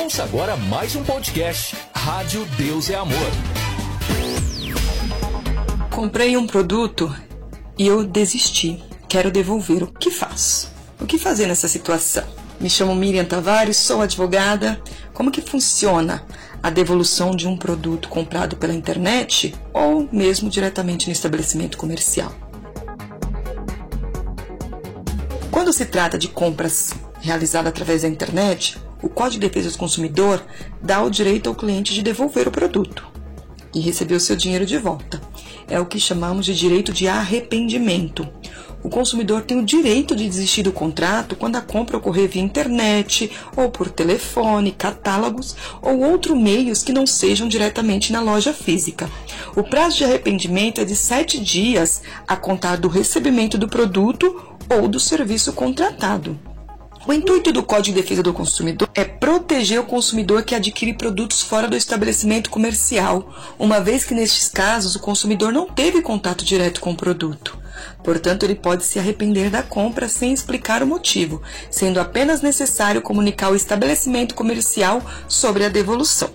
Ouça agora mais um podcast Rádio Deus é Amor. Comprei um produto e eu desisti. Quero devolver. O que faço? O que fazer nessa situação? Me chamo Miriam Tavares, sou advogada. Como que funciona a devolução de um produto comprado pela internet ou mesmo diretamente no estabelecimento comercial? Quando se trata de compras realizadas através da internet, o Código de Defesa do Consumidor dá o direito ao cliente de devolver o produto e receber o seu dinheiro de volta. É o que chamamos de direito de arrependimento. O consumidor tem o direito de desistir do contrato quando a compra ocorrer via internet, ou por telefone, catálogos ou outros meios que não sejam diretamente na loja física. O prazo de arrependimento é de 7 dias a contar do recebimento do produto ou do serviço contratado. O intuito do Código de Defesa do Consumidor é proteger o consumidor que adquire produtos fora do estabelecimento comercial, uma vez que nestes casos o consumidor não teve contato direto com o produto. Portanto, ele pode se arrepender da compra sem explicar o motivo, sendo apenas necessário comunicar ao estabelecimento comercial sobre a devolução.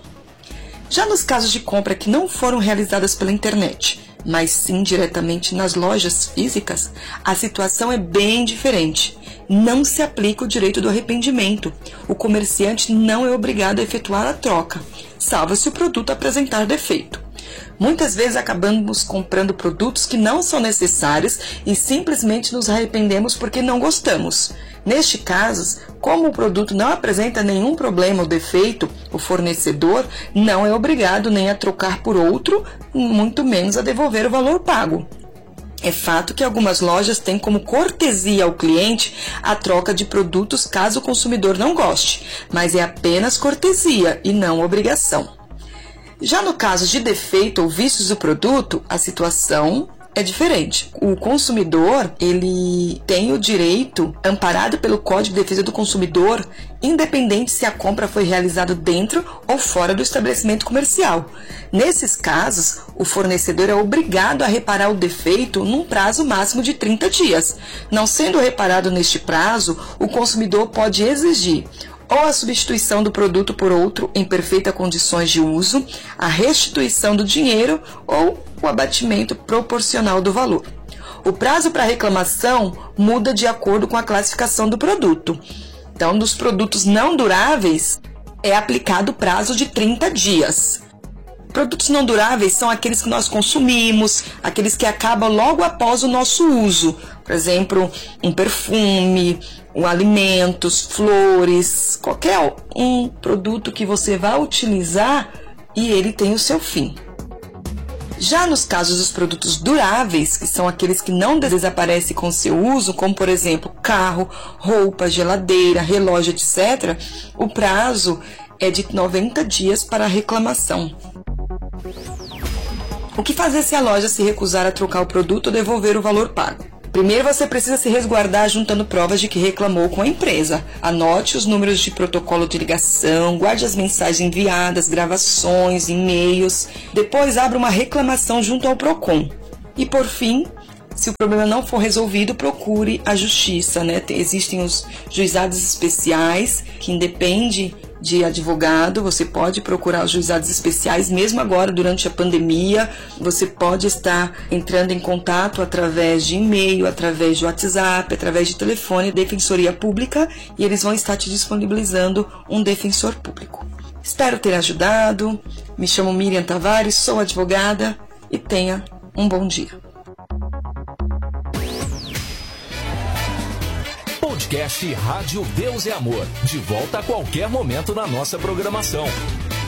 Já nos casos de compra que não foram realizadas pela internet, mas sim diretamente nas lojas físicas, a situação é bem diferente. Não se aplica o direito do arrependimento. O comerciante não é obrigado a efetuar a troca, salvo se o produto apresentar defeito. Muitas vezes acabamos comprando produtos que não são necessários e simplesmente nos arrependemos porque não gostamos. Neste caso, como o produto não apresenta nenhum problema ou defeito, o fornecedor não é obrigado nem a trocar por outro, muito menos a devolver o valor pago. É fato que algumas lojas têm como cortesia ao cliente a troca de produtos caso o consumidor não goste, mas é apenas cortesia e não obrigação. Já no caso de defeito ou vícios do produto, a situação é diferente. O consumidor, ele tem o direito, amparado pelo Código de Defesa do Consumidor, independente se a compra foi realizada dentro ou fora do estabelecimento comercial. Nesses casos, o fornecedor é obrigado a reparar o defeito num prazo máximo de 30 dias. Não sendo reparado neste prazo, o consumidor pode exigir ou a substituição do produto por outro em perfeitas condições de uso, a restituição do dinheiro ou o abatimento proporcional do valor. O prazo para reclamação muda de acordo com a classificação do produto. Então, dos produtos não duráveis, é aplicado o prazo de 30 dias. Produtos não duráveis são aqueles que nós consumimos, aqueles que acabam logo após o nosso uso. Por exemplo, um perfume, alimentos, flores, qualquer um produto que você vá utilizar e ele tem o seu fim. Já nos casos dos produtos duráveis, que são aqueles que não desaparecem com seu uso, como por exemplo carro, roupa, geladeira, relógio, etc., o prazo é de 90 dias para a reclamação. O que fazer se a loja se recusar a trocar o produto ou devolver o valor pago? Primeiro, você precisa se resguardar juntando provas de que reclamou com a empresa. Anote os números de protocolo de ligação, guarde as mensagens enviadas, gravações, e-mails. Depois, abra uma reclamação junto ao PROCON. E, por fim, se o problema não for resolvido, procure a justiça, né? Existem os juizados especiais, que independe de advogado, você pode procurar os juizados especiais, mesmo agora durante a pandemia, você pode estar entrando em contato através de e-mail, através de WhatsApp, através de telefone, Defensoria Pública, e eles vão estar te disponibilizando um defensor público. Espero ter ajudado, me chamo Miriam Tavares, sou advogada e tenha um bom dia. Podcast Rádio Deus é Amor. De volta a qualquer momento na nossa programação.